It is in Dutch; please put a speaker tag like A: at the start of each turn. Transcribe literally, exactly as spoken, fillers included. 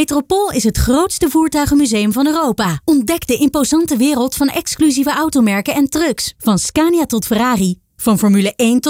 A: Metropool is het grootste voertuigenmuseum van Europa. Ontdek de imposante wereld van exclusieve automerken en trucks. Van Scania tot Ferrari. Van Formule één tot